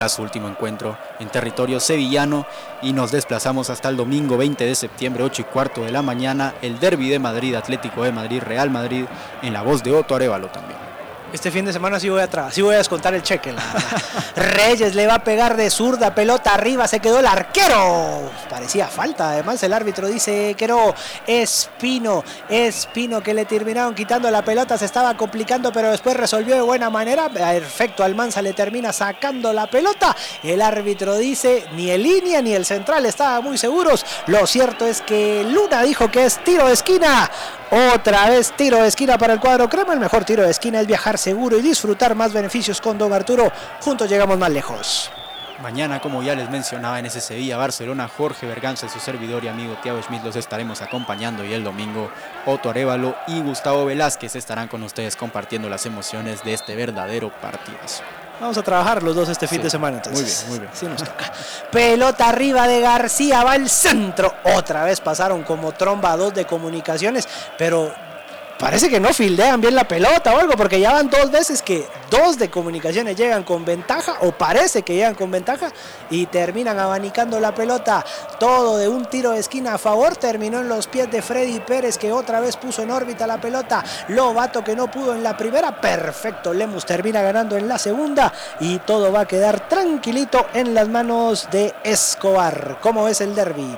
a su último encuentro en territorio sevillano y nos desplazamos hasta el domingo 20 de septiembre, 8:15 de la mañana, el derbi de Madrid, Atlético de Madrid, Real Madrid, en la voz de Otto Arévalo también. Este fin de semana sí voy a descontar el cheque. Reyes le va a pegar de zurda, pelota arriba, se quedó el arquero. Parecía falta, además el árbitro dice que no. Espino que le terminaron quitando la pelota, se estaba complicando, pero después resolvió de buena manera. Perfecto, Almanza le termina sacando la pelota. El árbitro dice, ni el línea ni el central estaban muy seguros. Lo cierto es que Luna dijo que es tiro de esquina. Otra vez tiro de esquina para el cuadro crema. El mejor tiro de esquina es viajar seguro y disfrutar más beneficios con Don Arturo. Juntos llegamos más lejos. Mañana, como ya les mencionaba, en ese Sevilla-Barcelona, Jorge Berganza, su servidor y amigo Thiago Schmidt los estaremos acompañando, y el domingo Otto Arévalo y Gustavo Velázquez estarán con ustedes compartiendo las emociones de este verdadero partidazo. Vamos a trabajar los dos este fin de semana, entonces. Muy bien. Sí nos toca. Pelota arriba de García, va al centro. Otra vez pasaron como tromba dos de Comunicaciones, pero parece que no fildean bien la pelota o algo, porque ya van dos veces que dos de Comunicaciones llegan con ventaja, o parece que llegan con ventaja, y terminan abanicando la pelota. Todo de un tiro de esquina a favor, terminó en los pies de Freddy Pérez, que otra vez puso en órbita la pelota. Lobato, que no pudo en la primera, perfecto. Lemus termina ganando en la segunda, y todo va a quedar tranquilito en las manos de Escobar. ¿Cómo es el derbi?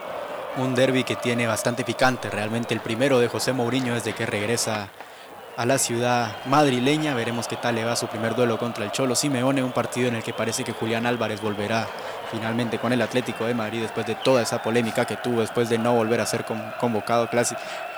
Un derbi que tiene bastante picante, realmente el primero de José Mourinho desde que regresa a la ciudad madrileña. Veremos qué tal le va su primer duelo contra el Cholo Simeone, un partido en el que parece que Julián Álvarez volverá finalmente con el Atlético de Madrid después de toda esa polémica que tuvo, después de no volver a ser convocado clásico.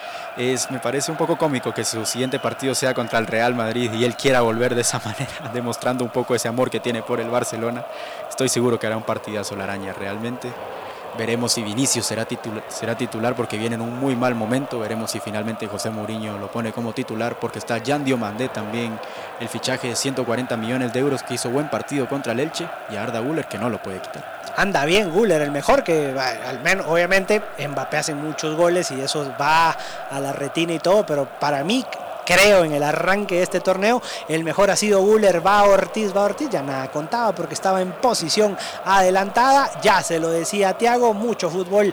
Me parece un poco cómico que su siguiente partido sea contra el Real Madrid y él quiera volver de esa manera, demostrando un poco ese amor que tiene por el Barcelona. Estoy seguro que hará un partidazo la araña realmente. Veremos si Vinicius será titular porque viene en un muy mal momento. Veremos si finalmente José Mourinho lo pone como titular, porque está Jan Diomandé también, el fichaje de 140 millones de euros, que hizo buen partido contra el Elche, y a Arda Güler, que no lo puede quitar. Anda bien Güler, el mejor, que al menos obviamente Mbappé hace muchos goles y eso va a la retina y todo, pero para mí, creo en el arranque de este torneo, el mejor ha sido Güler. Va Ortiz, ya nada contaba porque estaba en posición adelantada. Ya se lo decía Thiago, mucho fútbol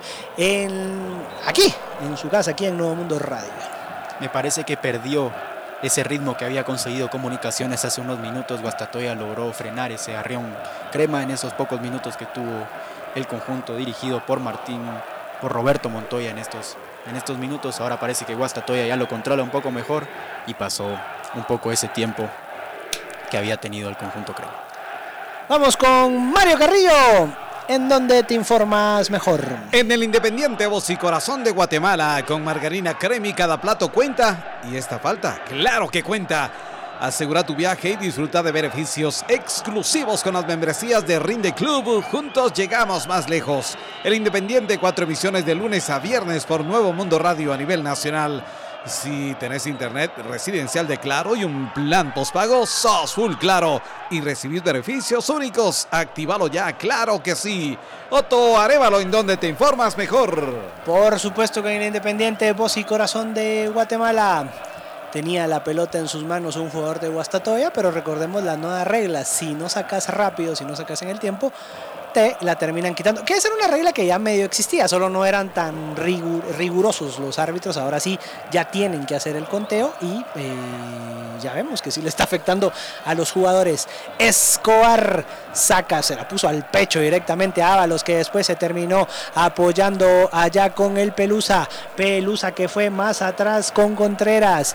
aquí, en su casa, aquí en Nuevo Mundo Radio. Me parece que perdió ese ritmo que había conseguido Comunicaciones hace unos minutos. Guastatoya logró frenar ese arreón crema en esos pocos minutos que tuvo el conjunto dirigido por Roberto Montoya en estos minutos. Ahora parece que Guastatoya ya lo controla un poco mejor y pasó un poco ese tiempo que había tenido el conjunto crema. Vamos con Mario Carrillo, en donde te informas mejor. En el Independiente, voz y corazón de Guatemala, con margarina Cremi, cada plato cuenta, y esta falta, claro que cuenta. Asegura tu viaje y disfruta de beneficios exclusivos con las membresías de Rinde Club. Juntos llegamos más lejos. El Independiente, 4 emisiones de lunes a viernes por Nuevo Mundo Radio a nivel nacional. Si tenés internet residencial de Claro y un plan postpago, sos full Claro y recibís beneficios únicos. Actívalo ya, claro que sí. Otto Arévalo, en donde te informas mejor. Por supuesto que en el Independiente, voz y corazón de Guatemala. Tenía la pelota en sus manos un jugador de Guastatoya, pero recordemos las nuevas reglas. Si no sacas rápido, si no sacas en el tiempo, te la terminan quitando. Que esa era una regla que ya medio existía, solo no eran tan rigurosos los árbitros. Ahora sí, ya tienen que hacer el conteo y ya vemos que sí le está afectando a los jugadores. Escobar se la puso al pecho directamente a Ábalos, que después se terminó apoyando allá con el Pelusa, que fue más atrás con Contreras.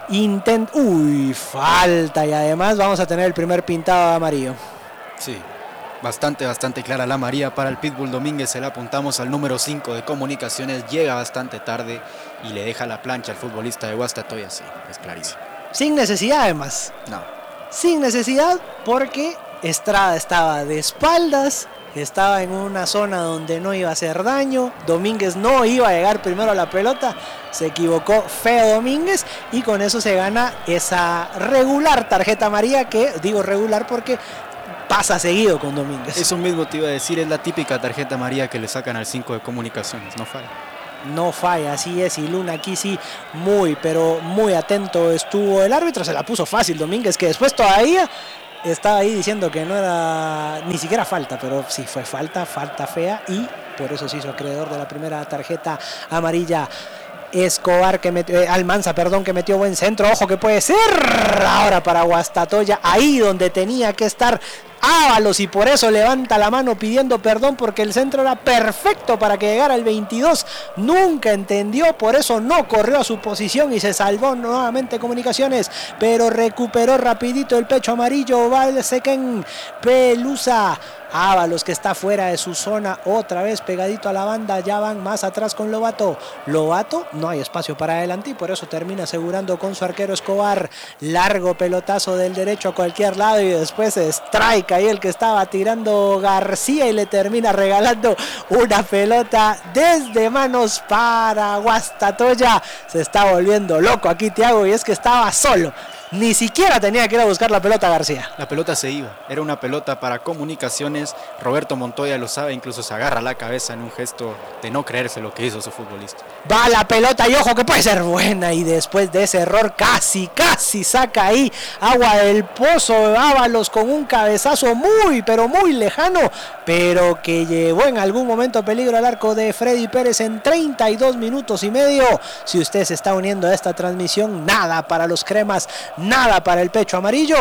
Falta, y además vamos a tener el primer pintado de amarillo. Sí, bastante clara la amarilla para el Pitbull Domínguez. Se la apuntamos al número 5 de Comunicaciones, llega bastante tarde y le deja la plancha al futbolista de Guastatoya. Sí, es clarísimo. Sin necesidad, además. No. Sin necesidad, porque Estrada estaba de espaldas, estaba en una zona donde no iba a hacer daño. Domínguez no iba a llegar primero a la pelota, se equivocó feo Domínguez, y con eso se gana esa regular tarjeta amarilla, que digo regular porque pasa seguido con Domínguez. Eso mismo te iba a decir, es la típica tarjeta amarilla que le sacan al 5 de Comunicaciones, no falla. No falla, así es, y Luna aquí sí, pero muy atento estuvo el árbitro. Se la puso fácil Domínguez, que después todavía estaba ahí diciendo que no era ni siquiera falta, pero sí fue falta fea, y por eso se hizo acreedor de la primera tarjeta amarilla. Escobar que metió, Almanza, perdón, que metió buen centro, ojo que puede ser ahora para Guastatoya, ahí donde tenía que estar Ábalos, y por eso levanta la mano pidiendo perdón, porque el centro era perfecto para que llegara el 22, nunca entendió, por eso no corrió a su posición y se salvó nuevamente Comunicaciones, pero recuperó rapidito el pecho amarillo Valsequén. Pelusa, Ábalos que está fuera de su zona, otra vez pegadito a la banda, ya van más atrás con Lobato, no hay espacio para adelante y por eso termina asegurando con su arquero Escobar, largo pelotazo del derecho a cualquier lado y después strike ahí el que estaba tirando García y le termina regalando una pelota desde manos para Guastatoya. Se está volviendo loco aquí Thiago, y es que estaba solo. Ni siquiera tenía que ir a buscar la pelota García. La pelota se iba, era una pelota para Comunicaciones. Roberto Montoya lo sabe, incluso se agarra la cabeza en un gesto de no creerse lo que hizo su futbolista. Va la pelota y ojo que puede ser buena, y después de ese error casi saca ahí agua del pozo Ábalos con un cabezazo muy pero muy lejano, pero que llevó en algún momento peligro al arco de Freddy Pérez en 32 minutos y medio. Si usted se está uniendo a esta transmisión, nada para los cremas, nada para el pecho amarillo.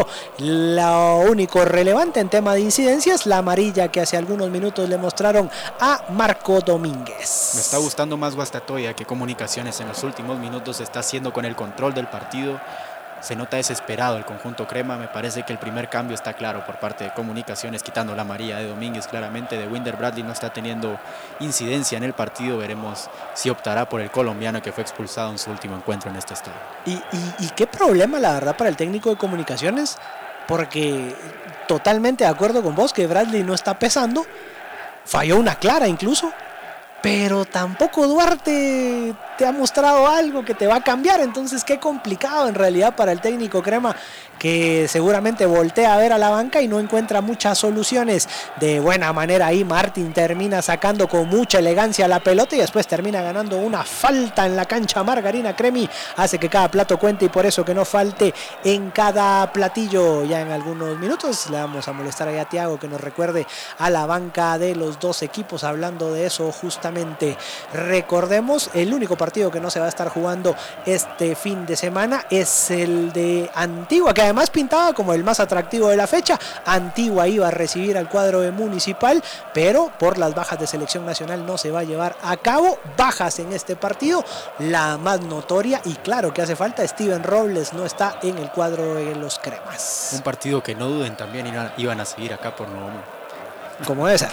Lo único relevante en tema de incidencias, la amarilla que hace algunos minutos le mostraron a Marco Domínguez. Me está gustando más Guastatoya que Comunicaciones en los últimos minutos. Está haciendo con el control del partido. Se nota desesperado el conjunto crema. Me parece que el primer cambio está claro por parte de Comunicaciones, quitando la amarilla de Domínguez claramente. De Winder Bradley no está teniendo incidencia en el partido. Veremos si optará por el colombiano que fue expulsado en su último encuentro en este estadio. Y qué problema la verdad para el técnico de Comunicaciones, porque totalmente de acuerdo con vos que Bradley no está pesando, falló una clara incluso, pero tampoco Duarte te ha mostrado algo que te va a cambiar. Entonces qué complicado en realidad para el técnico crema, que seguramente voltea a ver a la banca y no encuentra muchas soluciones. De buena manera ahí Martín termina sacando con mucha elegancia la pelota y después termina ganando una falta en la cancha. Margarina Cremi hace que cada plato cuente y por eso que no falte en cada platillo. Ya en algunos minutos le vamos a molestar allá a Thiago que nos recuerde a la banca de los dos equipos. Hablando de eso justamente, recordemos el único partido que no se va a estar jugando este fin de semana es el de Antigua, que además pintaba como el más atractivo de la fecha. Antigua iba a recibir al cuadro de Municipal, pero por las bajas de selección nacional no se va a llevar a cabo. Bajas en este partido, la más notoria, y claro que hace falta, Steven Robles no está en el cuadro de los cremas. Un partido que no duden también iban a seguir acá por Nuevo Mundo. Como debe ser.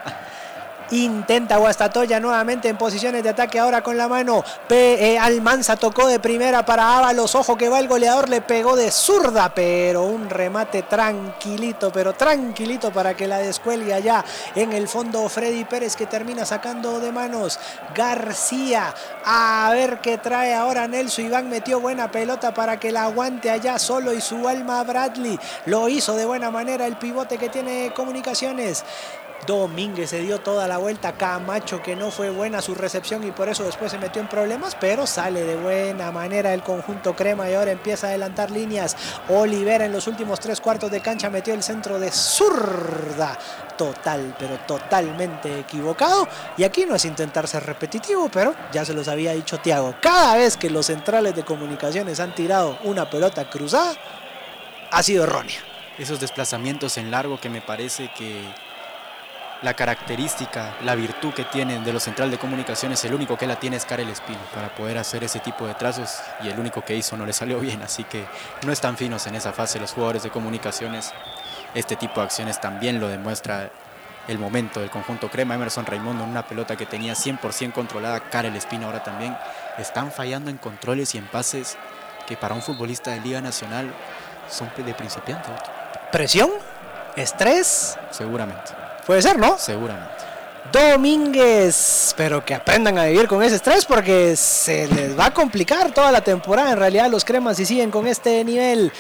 Intenta Guastatoya nuevamente en posiciones de ataque, ahora con la mano. Almanza tocó de primera para Ábalos, ojo que va el goleador, le pegó de zurda, pero un remate tranquilito, pero tranquilito para que la descuelgue allá en el fondo Freddy Pérez, que termina sacando de manos. García, a ver qué trae ahora Nelson Iván, metió buena pelota para que la aguante allá solo y su alma Bradley, lo hizo de buena manera el pivote que tiene Comunicaciones. Domínguez se dio toda la vuelta, Camacho que no fue buena su recepción y por eso después se metió en problemas, pero sale de buena manera el conjunto crema y ahora empieza a adelantar líneas. Olivera en los últimos 3/4 de cancha metió el centro de zurda, total, pero totalmente equivocado, y aquí no es intentar ser repetitivo, pero ya se los había dicho Thiago, cada vez que los centrales de Comunicaciones han tirado una pelota cruzada, ha sido errónea. Esos desplazamientos en largo que me parece que la característica, la virtud que tienen de los centrales de Comunicaciones, el único que la tiene es Karel Espino para poder hacer ese tipo de trazos, y el único que hizo no le salió bien, así que no están finos en esa fase los jugadores de Comunicaciones. Este tipo de acciones también lo demuestra el momento del conjunto crema. Emerson Raimundo en una pelota que tenía 100% controlada, Karel Espino ahora también. Están fallando en controles y en pases que para un futbolista de Liga Nacional son de principiante. ¿Presión? ¿Estrés? Seguramente. Puede ser, ¿no? Seguramente. Domínguez, pero que aprendan a vivir con ese estrés porque se les va a complicar toda la temporada en realidad los cremas si siguen con este nivel.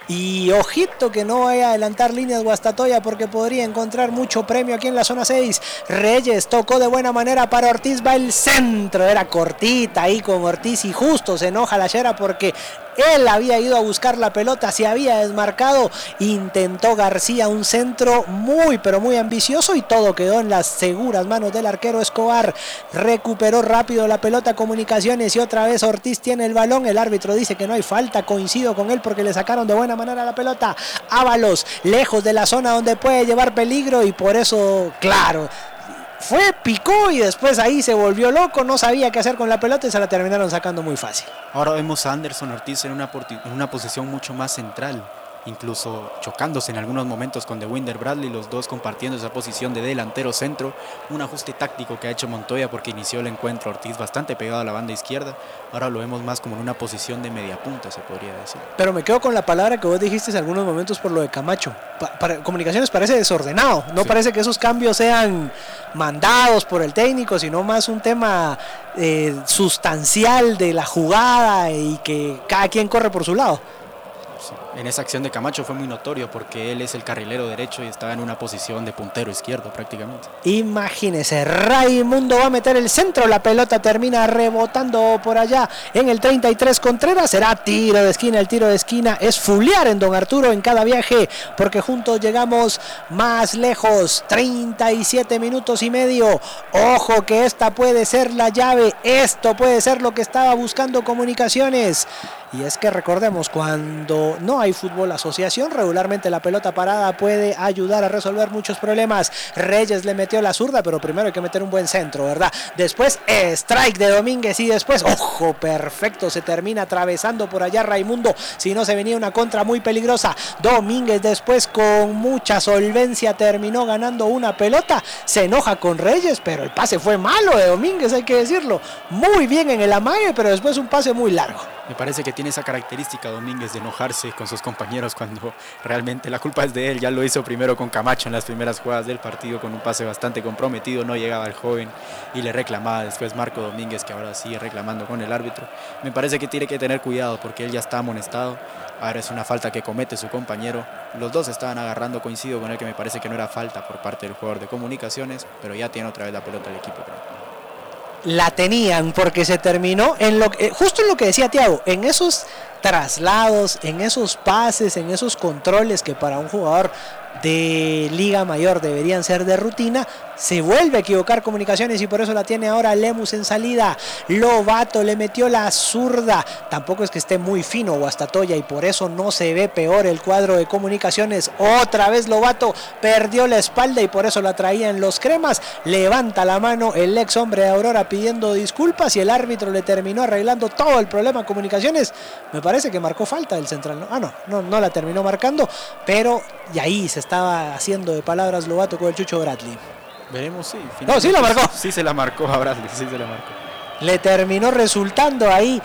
Y ojito que no vaya a adelantar líneas Guastatoya porque podría encontrar mucho premio aquí en la zona 6. Reyes tocó de buena manera para Ortiz, va el centro, era cortita ahí con Ortiz y justo se enoja la Shera porque él había ido a buscar la pelota, se había desmarcado, intentó García un centro muy pero muy ambicioso y todo quedó en las seguras manos del arquero Escobar. Recuperó rápido la pelota Comunicaciones y otra vez Ortiz tiene el balón, el árbitro dice que no hay falta, coincido con él porque le sacaron de buena manera la pelota. Ábalos lejos de la zona donde puede llevar peligro y por eso, claro, fue, picó y después ahí se volvió loco, no sabía qué hacer con la pelota y se la terminaron sacando muy fácil. Ahora vemos a Anderson Ortiz en una posición mucho más central, incluso chocándose en algunos momentos con Dewinder Bradley, los dos compartiendo esa posición de delantero centro. Un ajuste táctico que ha hecho Montoya porque inició el encuentro Ortiz bastante pegado a la banda izquierda, ahora lo vemos más como en una posición de media punta, se podría decir. Pero me quedo con la palabra que vos dijiste en algunos momentos por lo de Camacho. Comunicaciones parece desordenado, no parece que esos cambios sean mandados por el técnico, sino más un tema sustancial de la jugada y que cada quien corre por su lado. En esa acción de Camacho fue muy notorio porque él es el carrilero derecho y estaba en una posición de puntero izquierdo prácticamente. Imagínese, Raimundo va a meter el centro, la pelota termina rebotando por allá en el 33 Contreras, será tiro de esquina, el tiro de esquina es fulear en Don Arturo en cada viaje porque juntos llegamos más lejos, 37 minutos y medio, ojo que esta puede ser la llave, esto puede ser lo que estaba buscando Comunicaciones. Y es que recordemos, cuando no hay fútbol asociación, regularmente la pelota parada puede ayudar a resolver muchos problemas. Reyes le metió la zurda, pero primero hay que meter un buen centro, ¿verdad? Después strike de Domínguez y después, ojo, perfecto, se termina atravesando por allá Raimundo, si no se venía una contra muy peligrosa. Domínguez después con mucha solvencia terminó ganando una pelota, se enoja con Reyes, pero el pase fue malo de Domínguez, hay que decirlo. Muy bien en el amague, pero después un pase muy largo. Me parece que tiene esa característica Domínguez de enojarse con sus compañeros cuando realmente la culpa es de él. Ya lo hizo primero con Camacho en las primeras jugadas del partido con un pase bastante comprometido, no llegaba el joven y le reclamaba después Marco Domínguez, que ahora sigue reclamando con el árbitro. Me parece que tiene que tener cuidado porque él ya está amonestado. Ahora es una falta que comete su compañero. Los dos estaban agarrando, coincido con él que me parece que no era falta por parte del jugador de Comunicaciones, pero ya tiene otra vez la pelota el equipo, creo. La tenían porque se terminó en justo en lo que decía Thiago, en esos traslados, en esos pases, en esos controles que para un jugador de Liga Mayor deberían ser de rutina, se vuelve a equivocar Comunicaciones y por eso la tiene ahora Lemus en salida. Lobato le metió la zurda, tampoco es que esté muy fino Guastatoya y por eso no se ve peor el cuadro de Comunicaciones. Otra vez Lobato perdió la espalda y por eso la traían los cremas. Levanta la mano el ex hombre de Aurora pidiendo disculpas y el árbitro le terminó arreglando todo el problema a Comunicaciones. Me parece que marcó falta el central, ¿no? No la terminó marcando, pero y ahí se estaba haciendo de palabras Lobato con el Chucho Bradley. Veremos, sí. No, sí la marcó. Sí se la marcó a Bradley, sí se la marcó. Le terminó resultando ahí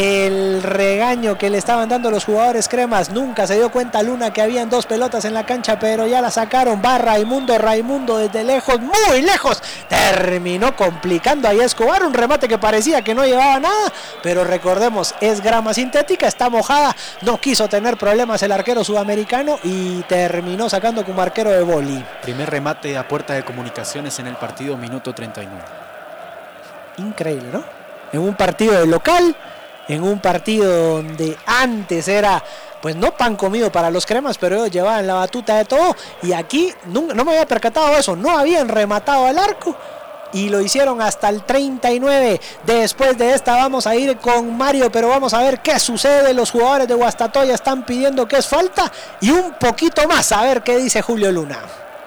el regaño que le estaban dando los jugadores cremas. Nunca se dio cuenta Luna que habían dos pelotas en la cancha, pero ya la sacaron. Va Raimundo desde lejos, muy lejos. Terminó complicando ahí a Escobar. Un remate que parecía que no llevaba nada, pero recordemos, es grama sintética, está mojada. No quiso tener problemas el arquero sudamericano y terminó sacando como arquero de boli. Primer remate a puerta de Comunicaciones en el partido, minuto 39. Increíble, ¿no? En un partido de local, en un partido donde antes era, pues no pan comido para los cremas, pero ellos llevaban la batuta de todo y aquí no me había percatado de eso, no habían rematado al arco y lo hicieron hasta el 39. Después de esta vamos a ir con Mario, pero vamos a ver qué sucede. Los jugadores de Guastatoya están pidiendo que es falta y un poquito más, a ver qué dice Julio Luna.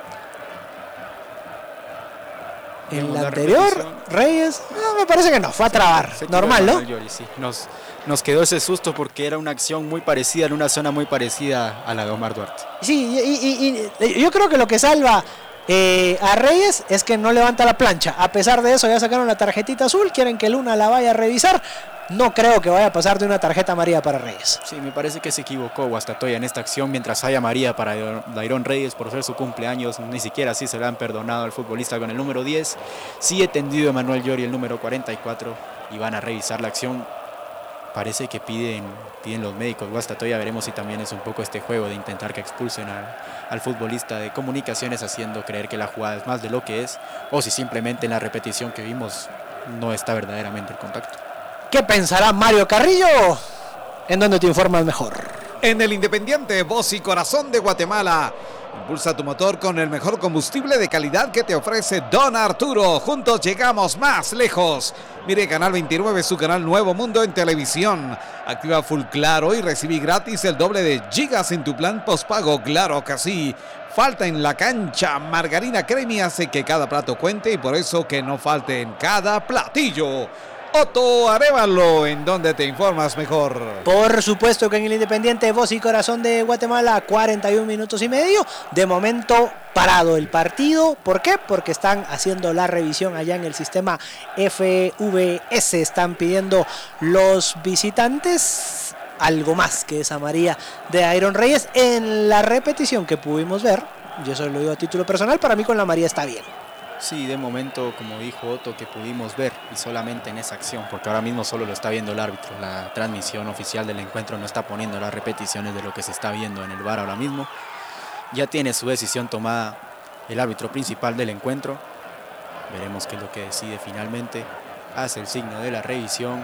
En la anterior, Reyes, me parece que no, fue a trabar, normal, ¿no? Sí. Nos quedó ese susto porque era una acción muy parecida, en una zona muy parecida a la de Omar Duarte. Sí, y yo creo que lo que salva a Reyes es que no levanta la plancha. A pesar de eso ya sacaron la tarjetita azul, quieren que Luna la vaya a revisar. No creo que vaya a pasar de una tarjeta amarilla para Reyes. Sí, me parece que se equivocó Guastatoya en esta acción, mientras hay amarilla para Dairon Reyes por ser su cumpleaños. Ni siquiera así se le han perdonado al futbolista con el número 10. Sigue tendido Emanuel Llori el número 44 y van a revisar la acción. parece que piden los médicos Guastatoya. Veremos si también es un poco este juego de intentar que expulsen al futbolista de Comunicaciones, haciendo creer que la jugada es más de lo que es, o si simplemente en la repetición que vimos no está verdaderamente el contacto. ¿Qué pensará Mario Carrillo? ¿En dónde te informas mejor? En el Independiente, voz y corazón de Guatemala. Impulsa tu motor con el mejor combustible de calidad que te ofrece Don Arturo. Juntos llegamos más lejos. Mire Canal 29, su canal Nuevo Mundo en televisión. Activa Full Claro y recibí gratis el doble de gigas en tu plan postpago. Claro que sí. Falta en la cancha. Margarina Cremi hace que cada plato cuente y por eso que no falte en cada platillo. Otto Arévalo, ¿en dónde te informas mejor? Por supuesto que en el Independiente, voz y corazón de Guatemala, 41 minutos y medio. De momento parado el partido. ¿Por qué? Porque están haciendo la revisión allá en el sistema FVS. Están pidiendo los visitantes algo más que esa María de Iron Reyes. En la repetición que pudimos ver, yo solo lo digo a título personal, para mí con la María está bien. Sí, de momento, como dijo Otto, que pudimos ver, y solamente en esa acción, porque ahora mismo solo lo está viendo el árbitro. La transmisión oficial del encuentro no está poniendo las repeticiones de lo que se está viendo en el VAR ahora mismo. Ya tiene su decisión tomada el árbitro principal del encuentro. Veremos qué es lo que decide finalmente. Hace el signo de la revisión.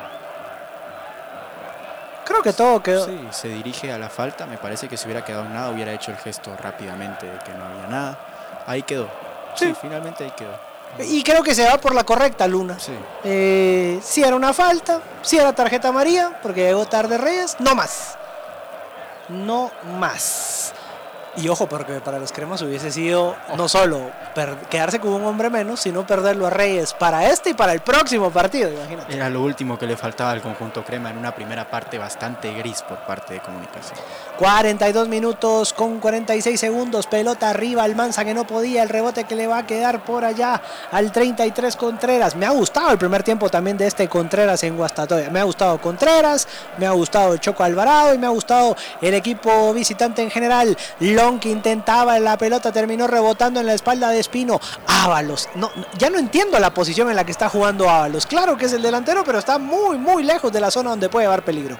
Creo que todo quedó. Sí, se dirige a la falta. Me parece que si hubiera quedado en nada, hubiera hecho el gesto rápidamente de que no había nada. Ahí quedó. Sí, finalmente ahí quedó. Y creo que se va por la correcta, Luna. Sí. Si era una falta, si era tarjeta amarilla, porque llegó tarde Reyes, no más. No más. Y ojo, porque para los cremas hubiese sido no solo quedarse con un hombre menos, sino perderlo a Reyes para este y para el próximo partido, imagínate. Era lo último que le faltaba al conjunto crema en una primera parte bastante gris por parte de Comunicación. 42 minutos con 46 segundos, pelota arriba, Almanza que no podía, el rebote que le va a quedar por allá al 33 Contreras. Me ha gustado el primer tiempo también de este Contreras en Guastatoya. Me ha gustado Contreras, me ha gustado Choco Alvarado y me ha gustado el equipo visitante en general. Que intentaba la pelota, terminó rebotando en la espalda de Espino. Ábalos, ya no entiendo la posición en la que está jugando Ábalos. Claro que es el delantero, pero está muy lejos de la zona donde puede llevar peligro.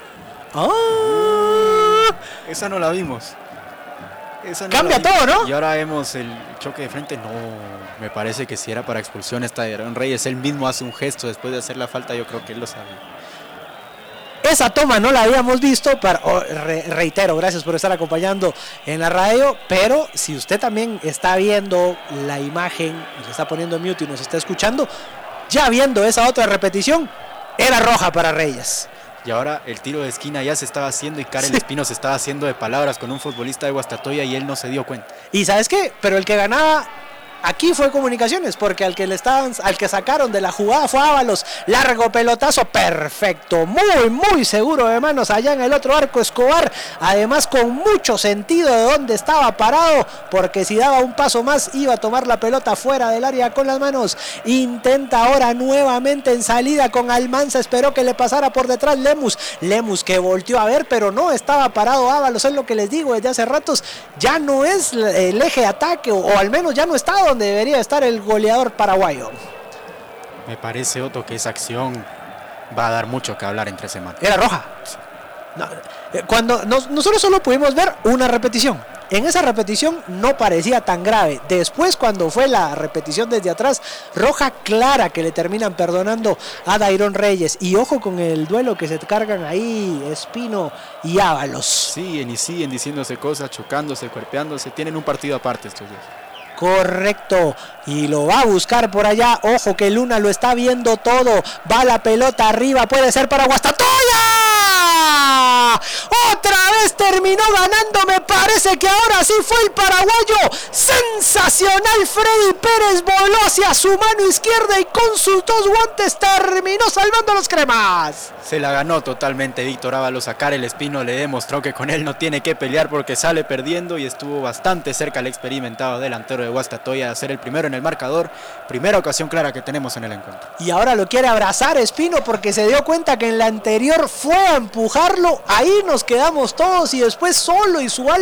Esa no la vimos. Cambia todo, ¿no? Y ahora vemos el choque de frente. No, me parece que si era para expulsión esta de Aaron Reyes. Él mismo hace un gesto después de hacer la falta. Yo creo que él lo sabía. Esa toma no la habíamos visto, reitero, gracias por estar acompañando en la radio, pero si usted también está viendo la imagen, se está poniendo mute y nos está escuchando, ya viendo esa otra repetición, era roja para Reyes. Y ahora el tiro de esquina ya se estaba haciendo y Karel Espino se estaba haciendo de palabras con un futbolista de Guastatoya y él no se dio cuenta. ¿Y sabes qué? Pero el que ganaba aquí fue Comunicaciones, porque al que sacaron de la jugada fue Ábalos. Largo pelotazo, perfecto, muy seguro de manos allá en el otro arco Escobar, además con mucho sentido de dónde estaba parado, porque si daba un paso más iba a tomar la pelota fuera del área con las manos. Intenta ahora nuevamente en salida con Almanza, esperó que le pasara por detrás Lemus que volteó a ver, pero no estaba parado Ábalos. Es lo que les digo desde hace ratos, ya no es el eje de ataque, o al menos ya no está donde debería estar el goleador paraguayo. Me parece, Otto, que esa acción va a dar mucho que hablar entre semanas. Era roja. No, cuando nosotros solo pudimos ver una repetición. En esa repetición no parecía tan grave. Después, cuando fue la repetición desde atrás, roja clara que le terminan perdonando a Dairon Reyes. Y ojo con el duelo que se cargan ahí Espino y Ábalos. Siguen diciéndose cosas, chocándose, cuerpeándose. Tienen un partido aparte estos dos. Correcto, y lo va a buscar por allá. Ojo que Luna lo está viendo todo. Va la pelota arriba, puede ser para Guastatoya. Otra vez terminó ganando, me parece que ahora sí fue el paraguayo. Sensacional, Freddy Pérez voló hacia su mano izquierda y con sus dos guantes terminó salvando a los cremas. Se la ganó totalmente Víctor Ábalos. A Karel Espino le demostró que con él no tiene que pelear porque sale perdiendo y estuvo bastante cerca el experimentado delantero de Guastatoya de hacer el primero en el marcador. Primera ocasión clara que tenemos en el encuentro. Y ahora lo quiere abrazar Espino porque se dio cuenta que en la anterior fue a empujarlo. Ahí nos quedamos todos y después solo y su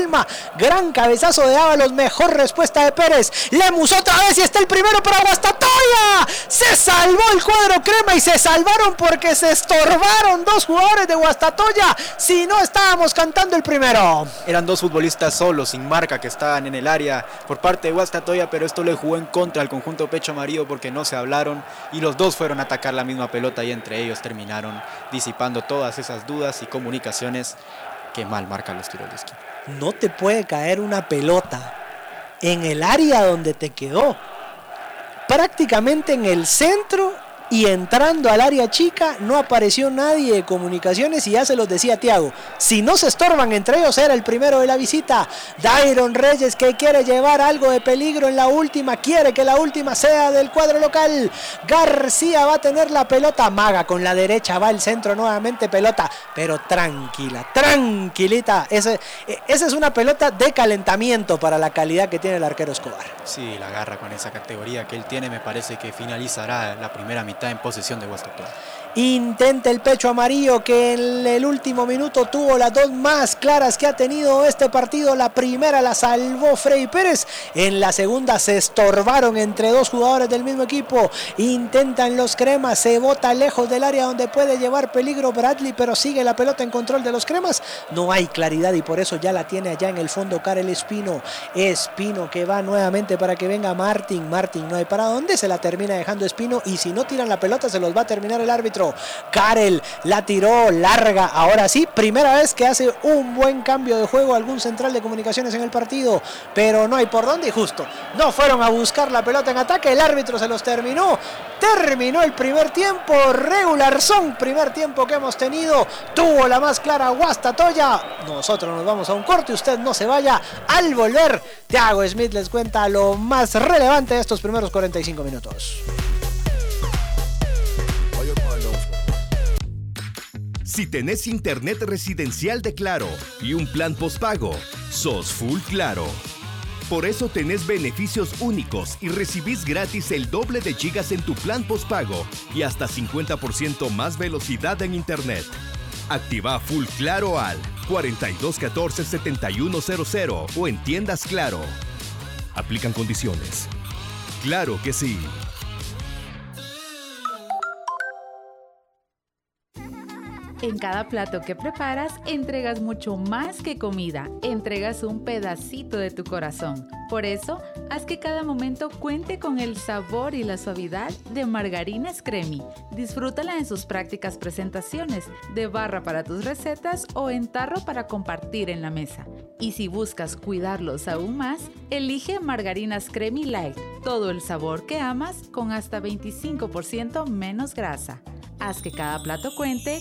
Palma. Gran cabezazo de Ábalos, mejor respuesta de Pérez. Lemus otra vez y está el primero para Guastatoya. Se salvó el cuadro crema y se salvaron porque se estorbaron dos jugadores de Guastatoya. Si no, estábamos cantando el primero. Eran dos futbolistas solos, sin marca, que estaban en el área por parte de Guastatoya, pero esto le jugó en contra al conjunto Pecho Amarillo porque no se hablaron y los dos fueron a atacar la misma pelota y entre ellos terminaron disipando todas esas dudas y comunicaciones. Que mal marcan los tiros de esquina. No te puede caer una pelota en el área donde te quedó, prácticamente en el centro y entrando al área chica. No apareció nadie de comunicaciones y ya se los decía Thiago, si no se estorban entre ellos era el primero de la visita. Dairon Reyes, que quiere llevar algo de peligro en la última, quiere que la última sea del cuadro local. García va a tener la pelota, Maga con la derecha, va al centro nuevamente, pelota, pero tranquila, tranquilita. Esa es una pelota de calentamiento para la calidad que tiene el arquero Escobar. Sí, la agarra con esa categoría que él tiene, me parece que finalizará la primera mitad en posesión de Guastatoya. Intenta el Pecho Amarillo, que en el último minuto tuvo las dos más claras que ha tenido este partido. La primera la salvó Freddy Pérez, en la segunda se estorbaron entre dos jugadores del mismo equipo. Intentan los cremas, se bota lejos del área donde puede llevar peligro Bradley, pero sigue la pelota en control de los cremas. No hay claridad y por eso ya la tiene allá en el fondo Karel Espino. Espino que va nuevamente para que venga Martín. Martín no hay para dónde, se la termina dejando Espino y si no tiran la pelota se los va a terminar el árbitro. Karel la tiró larga, ahora sí, primera vez que hace un buen cambio de juego algún central de comunicaciones en el partido, pero no hay por dónde y justo no fueron a buscar la pelota en ataque, el árbitro se los terminó el primer tiempo, regular son, primer tiempo que hemos tenido, tuvo la más clara Guastatoya. Nosotros nos vamos a un corte, usted no se vaya. Al volver, Thiago Smith les cuenta lo más relevante de estos primeros 45 minutos. Si tenés internet residencial de Claro y un plan postpago, sos full Claro. Por eso tenés beneficios únicos y recibís gratis el doble de gigas en tu plan postpago y hasta 50% más velocidad en internet. Activa full Claro al 4214-7100 o en tiendas Claro. Aplican condiciones. Claro que sí. En cada plato que preparas, entregas mucho más que comida. Entregas un pedacito de tu corazón. Por eso, haz que cada momento cuente con el sabor y la suavidad de Margarinas Cremi. Disfrútala en sus prácticas presentaciones, de barra para tus recetas o en tarro para compartir en la mesa. Y si buscas cuidarlos aún más, elige Margarinas Cremi Light. Todo el sabor que amas con hasta 25% menos grasa. Haz que cada plato cuente